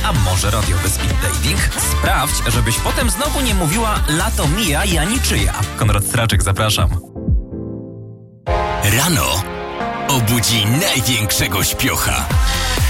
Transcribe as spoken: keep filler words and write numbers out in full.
A może radiowy speed dating? Sprawdź, żebyś potem znowu nie mówiła lato mija, ja niczyja. Konrad Straczek, zapraszam. Rano obudzi największego śpiocha.